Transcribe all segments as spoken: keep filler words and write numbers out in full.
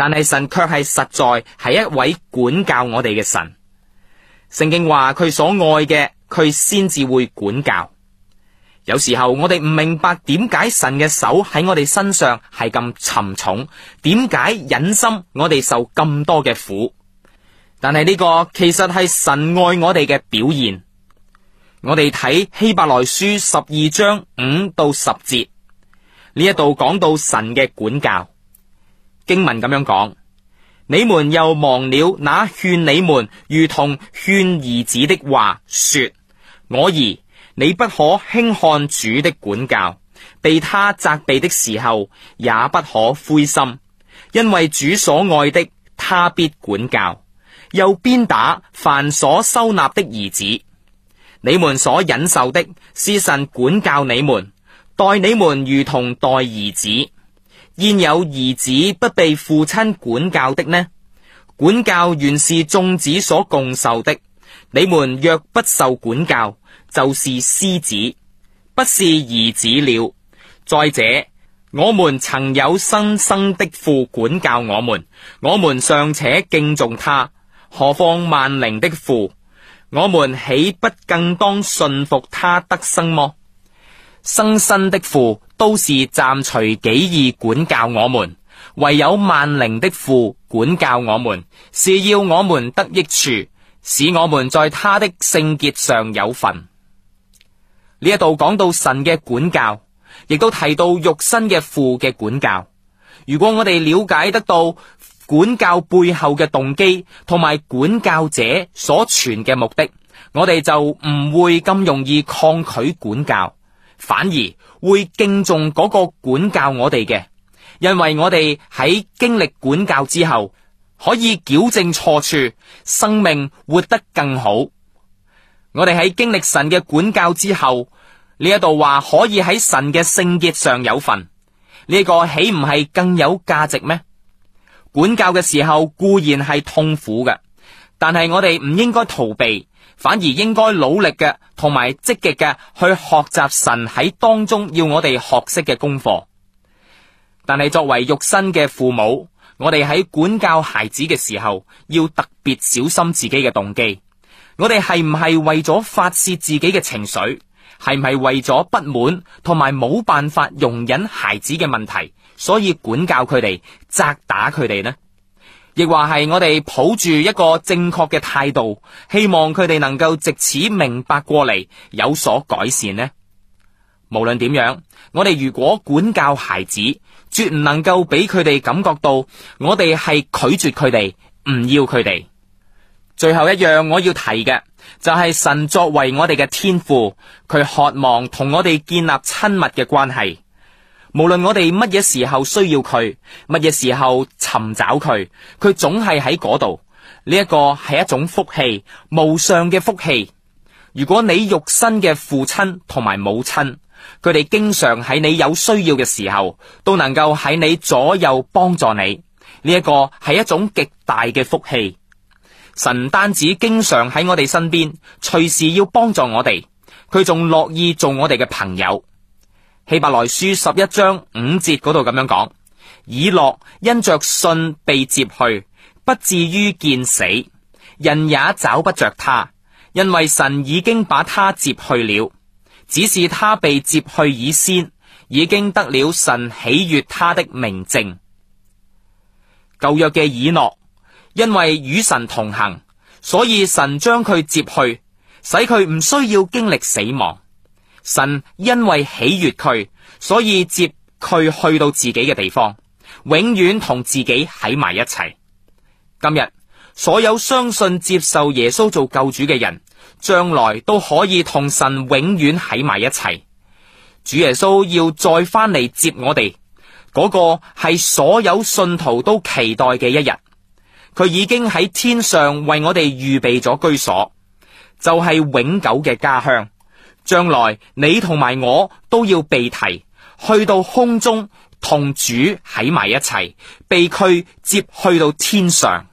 但係神卻係實在係一位管教我哋嘅神。聖經話佢所愛嘅，佢先至會管教。有時候我哋唔明白點解神嘅手喺我哋身上係咁沉重，點解忍心我哋受咁多嘅苦。但係呢個其實係神愛我哋嘅表現。我哋睇希伯來書十二章五到十節，呢一度講到神嘅管教。經文咁樣講：你們又忘了那勸你們如同勸兒子的話，說：我兒，你不可輕看主的管教，被他責備的時候也不可灰心，因為主所愛的，他必管教，又鞭打凡所收納的兒子。你們所忍受的，是神管教你們，待你們如同待兒子。焉有兒子不被父親管教的呢？管教原是眾子所共受的。你們若不受管教，就是私子，不是兒子了。再者，我們曾有生生的父管教我們，我們尚且敬重他，何況萬靈的父？我們豈不更當信服他得生麼？生身的父都是暫隨己意管教我們，唯有萬靈的父管教我們，是要我們得益處，使我們在他的聖潔上有份。呢一度講到神嘅管教，亦都提到肉身嘅父嘅管教。如果我哋了解得到管教背後嘅動機同埋管教者所存嘅目的，我哋就唔會咁容易抗拒管教，反而會敬重嗰個管教我哋嘅，因為我哋喺經歷管教之後，可以矯正錯處，生命活得更好。我哋喺經歷神嘅管教之後，呢一度話可以喺神嘅聖潔上有份，呢個豈唔係更有價值咩？管教嘅時候固然係痛苦嘅，但係我哋唔應該逃避，反而應該努力嘅同埋積極嘅去學習神喺當中要我哋學識嘅功課。但係作為肉身嘅父母，我哋喺管教孩子嘅時候，要特別小心自己嘅動機。我哋係唔係為咗發洩自己嘅情緒？係唔係為咗不滿同埋冇辦法容忍孩子嘅問題，所以管教佢哋、責打佢哋呢？亦或係我哋抱住一個正確嘅態度，希望佢哋能夠藉此明白過嚟，有所改善呢？無論點樣，我哋如果管教孩子，絕唔能夠俾佢哋感覺到我哋係拒絕佢哋，唔要佢哋。最後一樣我要提嘅就係神作為我哋嘅天父，佢渴望同我哋建立親密嘅關係。無論我哋乜嘢時候需要佢，乜嘢時候尋找佢，佢總係喺嗰度。呢一個係一種福氣，無上嘅福氣。如果你肉身嘅父親同埋母親，佢哋經常喺你有需要嘅時候，都能夠喺你左右幫助你，呢一個係一種極大嘅福氣。神唔單止經常喺我哋身邊，隨時要幫助我哋，佢仲樂意做我哋嘅朋友。希伯來書十一章五節嗰度咁樣講：以諾因着信被接去，不至於見死，人也找不着他，因為神已經把他接去了。只是他被接去以先，已經得了神喜悅他的明證。舊約嘅以諾，因為與神同行，所以神將佢接去，使佢唔需要經歷死亡。神因為喜悅佢，所以接佢去到自己嘅地方，永遠同自己喺埋一齊。今日所有相信接受耶穌做救主嘅人，將來都可以同神永遠喺埋一齊。主耶穌要再翻嚟接我哋，嗰個係所有信徒都期待嘅一日。佢已經喺天上為我哋預備咗居所，就係永久嘅家鄉。將來你同埋我都要被提去到空中，同主喺埋一齊，被佢接去到天上。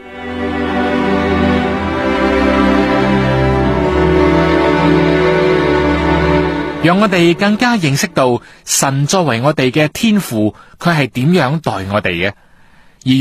讓我哋更加認識到神作為我哋嘅天父，佢係點樣待我哋嘅。